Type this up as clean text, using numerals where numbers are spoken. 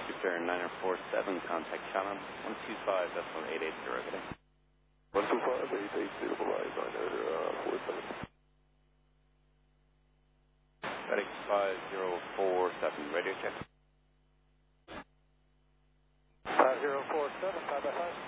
Jupiter 947, contact Shannon 125, decimal 880, good day. 125, 880, Niner 47. FedEx 5047, radio check. 5047, 5 by 5.